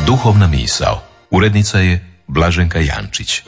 Duhovna misao. Urednica je Blaženka Jančić.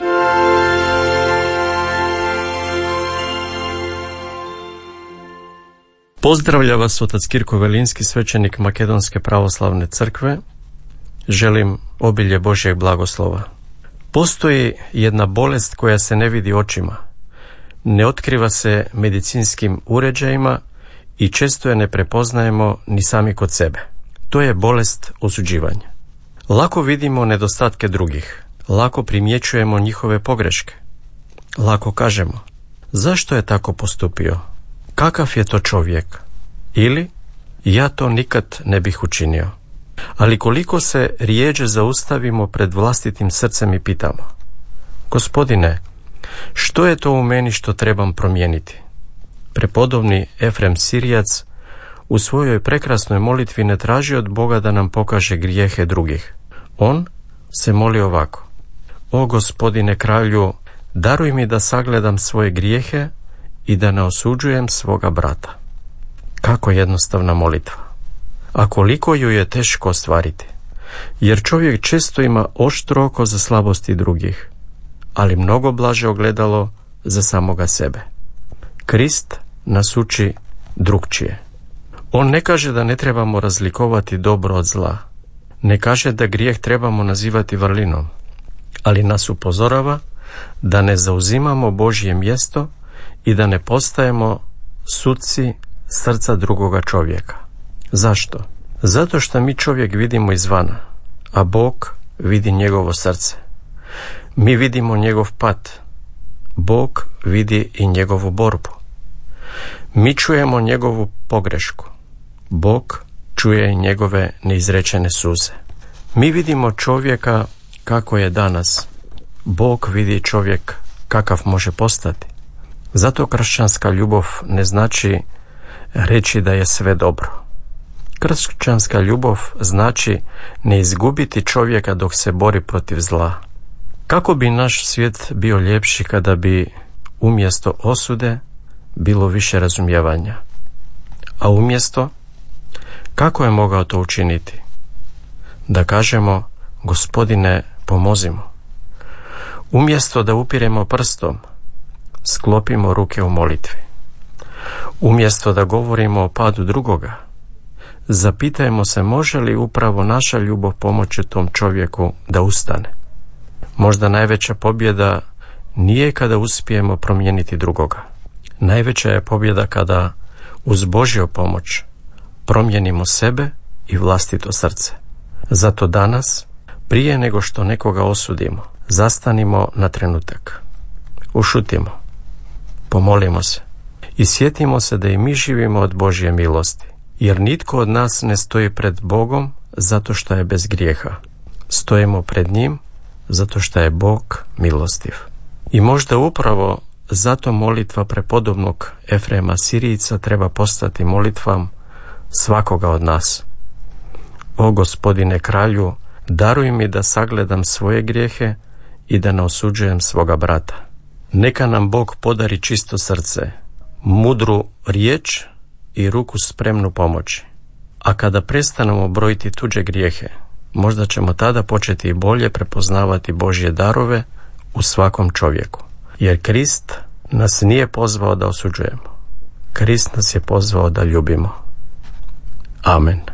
Pozdravlja vas otac Kirko Velinski, svećenik Makedonske pravoslavne crkve. Želim obilje Božjeg blagoslova. Postoji jedna bolest koja se ne vidi očima, ne otkriva se medicinskim uređajima i često je ne prepoznajemo ni sami kod sebe. To je bolest osuđivanja. Lako vidimo nedostatke drugih, lako primjećujemo njihove pogreške, lako kažemo: zašto je tako postupio? Kakav je to čovjek? Ili ja to nikad ne bih učinio. Ali koliko se rjeđe zaustavimo pred vlastitim srcem i pitamo: Gospodine, što je to u meni što trebam promijeniti? Prepodobni Efrem Sirijac u svojoj prekrasnoj molitvi ne traži od Boga da nam pokaže grijehe drugih. On se moli ovako: O Gospodine kralju, daruj mi da sagledam svoje grijehe i da ne osuđujem svoga brata. Kako jednostavna molitva, a koliko ju je teško ostvariti, jer čovjek često ima oštro oko za slabosti drugih, ali mnogo blaže ogledalo za samoga sebe. Krist nas uči drukčije. On ne kaže da ne trebamo razlikovati dobro od zla, ne kaže da grijeh trebamo nazivati vrlinom, ali nas upozorava da ne zauzimamo Božje mjesto i da ne postajemo suci srca drugoga čovjeka. Zašto? Zato što mi čovjek vidimo izvana, a Bog vidi njegovo srce. Mi vidimo njegov pad, Bog vidi i njegovu borbu. Mi čujemo njegovu pogrešku, Bog čuje i njegove neizrečene suze. Mi vidimo čovjeka kako je danas, Bog vidi čovjek kakav može postati. Zato kršćanska ljubav ne znači reći da je sve dobro. Kršćanska ljubav znači ne izgubiti čovjeka dok se bori protiv zla. Kako bi naš svijet bio ljepši kada bi umjesto osude bilo više razumijevanja? A umjesto, kako je mogao to učiniti? Da kažemo: Gospodine, pomozimo. Umjesto da upiremo prstom, sklopimo ruke u molitvi. Umjesto da govorimo o padu drugoga, zapitajmo se može li upravo naša ljubav pomoći tom čovjeku da ustane. Možda najveća pobjeda nije kada uspijemo promijeniti drugoga. Najveća je pobjeda kada uz Božju pomoć promijenimo sebe i vlastito srce. Zato danas, prije nego što nekoga osudimo, zastanimo na trenutak. Ušutimo, pomolimo se i sjetimo se da i mi živimo od Božje milosti, jer nitko od nas ne stoji pred Bogom zato što je bez grijeha. Stojimo pred njim zato što je Bog milostiv. I možda upravo zato molitva prepodobnog Efrema Sirijca treba postati molitvom svakoga od nas. O Gospodine kralju, daruj mi da sagledam svoje grijehe i da ne osuđujem svoga brata. Neka nam Bog podari čisto srce, mudru riječ i ruku spremnu pomoći. A kada prestanemo brojiti tuđe grijehe, možda ćemo tada početi i bolje prepoznavati Božje darove u svakom čovjeku. Jer Krist nas nije pozvao da osuđujemo. Krist nas je pozvao da ljubimo. Amen.